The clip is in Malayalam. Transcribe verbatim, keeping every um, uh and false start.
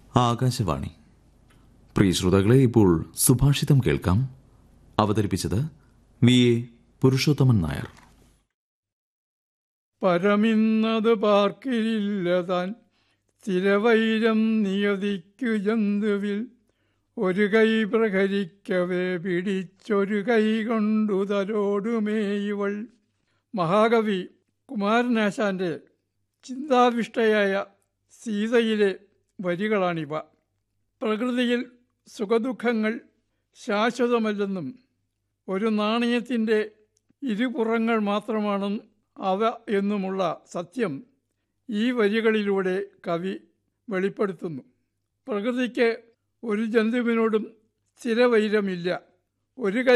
ആകാശവാണി. പ്രിയ ശ്രോതാക്കളെ, ഇപ്പോൾ സുഭാഷിതം കേൾക്കാം. അവതരിപ്പിച്ചത് വി എ പുരുഷോത്തമൻ നായർ. പരമിന്നത് പാർക്കിലില്ലതാൻ സ്ഥിരവൈരം നിയതിക്കു ജന്തുവിൽ ഒരു കൈ പ്രഹരിക്കവേ പിടിച്ചൊരു കൈ കൊണ്ടു തലോടുമേയിവൾ. മഹാകവി കുമാരനാശാന്റെ ചിന്താവിഷ്ടയായ സീതയിലെ വരികളാണിവ. പ്രകൃതിയിൽ സുഖദുഃഖങ്ങൾ ശാശ്വതമല്ലെന്നും ഒരു നാണയത്തിൻ്റെ ഇരുപുറങ്ങൾ മാത്രമാണ് അവ എന്നുമുള്ള സത്യം ഈ വരികളിലൂടെ കവി വെളിപ്പെടുത്തുന്നു. പ്രകൃതിക്ക് ഒരു ജന്തുവിനോടും സ്ഥിരവൈരമില്ല. ഒരു കൈ